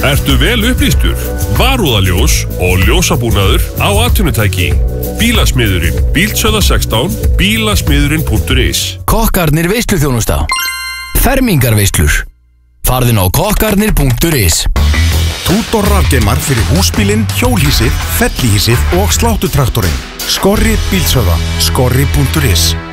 Ertu vel upplýstur? Varúðaljós og ljósabúnaður á atvinnutæki. Bílasmiðurinn, Bíldsöða 16, bílasmiðurinn.is. Kokkarnir veisluþjónusta. Fermingarveislur. Farðin á kokkarnir.is. Tudor rafgeimar fyrir húsbílinn, hjólhýsið, fellihýsið og sláttutraktorinn. Skorri Bíldsöða, skorri.is.